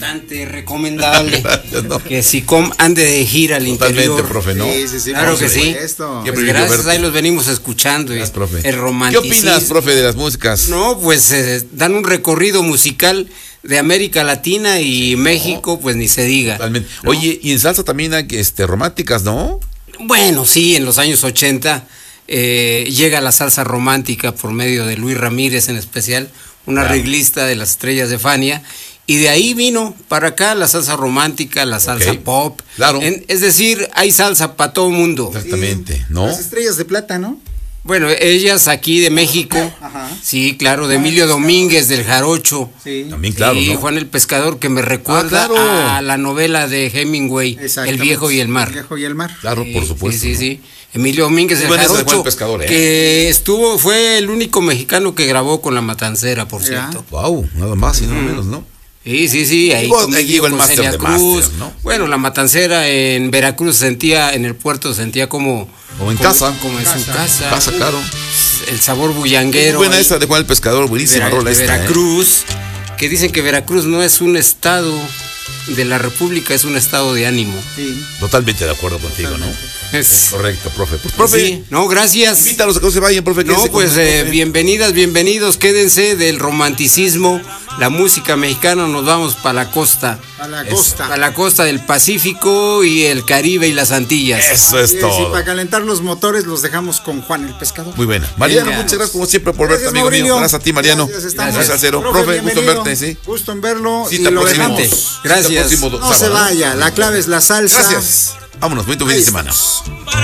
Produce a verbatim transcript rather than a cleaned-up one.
Bastante recomendable. No. Que si com ande de gira al Totalmente, interior. profe, ¿no? Sí, sí, sí, Claro por que sí. supuesto. Qué Pues privilegio gracias, verte. ahí los venimos escuchando. Gracias, y profe. El ¿Qué romanticismo. opinas, profe, de las músicas? No, pues eh, dan un recorrido musical de América Latina y México, pues ni se diga. Totalmente. ¿no? Oye, y en salsa también hay este, románticas, ¿no? Bueno, sí, en los años ochenta eh, llega la salsa romántica por medio de Luis Ramírez en especial, un Claro. arreglista de las Estrellas de Fania, y de ahí vino para acá la salsa romántica, la salsa Ok. pop. Claro. En- es decir, hay salsa para todo mundo. Exactamente, ¿no? Las estrellas de plata, ¿no? Bueno, ellas aquí de México, Ajá. sí, claro, de Emilio Domínguez, del Jarocho. Sí. También, claro, y ¿no? Juan el Pescador, que me recuerda Ah, claro. a la novela de Hemingway, El Exactamente. Viejo y el Mar. El viejo y el mar. Claro, por supuesto. Sí, sí, ¿no? sí. Emilio Domínguez Muy el buena esa de Juan Jarocho, el Pescador, ¿eh? que estuvo, fue el único mexicano que grabó con La Matancera, por Ya. cierto. Wow, nada más y nada menos, ¿no? Sí, sí, sí, ahí Digo, ahí convivió llegó el con máster Celia de Cruz. máster, ¿no? Bueno, La Matancera en Veracruz sentía, en el puerto sentía como... Como en casa. Como en su casa. Pasa, claro. El sabor bullanguero. Buena ahí esa de Juan el Pescador, buenísima Vera- rola de esta, ¿eh? Veracruz, que dicen que Veracruz no es un estado de la República, es un estado de ánimo. Sí. Totalmente de acuerdo contigo, ¿no? Es- Correcto, profe. Pues, profe, sí, no, gracias. invítalos a que no se vayan, profe. No, quédese con pues nosotros, eh, ¿eh? bienvenidas, bienvenidos, quédense del romanticismo, la música mexicana, nos vamos para la costa, A la Eso. costa. para la costa del Pacífico y el Caribe y las Antillas. Eso es Sí, sí, todo. para calentar los motores los dejamos con Juan el Pescador. Muy buena. Mariano, Venga. muchas gracias como siempre por verte, Gracias, amigo Maurilio. mío. Gracias a ti, Mariano. Gracias, estamos. Gracias, Salcero. Profe, Profe, gusto en bienvenido. verte, sí. Gusto en verlo. Cita y lo próximo. dejamos. Igualmente. Gracias. Cita próximo No se sábado, ¿no? vaya, la clave es la salsa. Gracias. Vámonos, bonito fin de Ahí semana. estamos.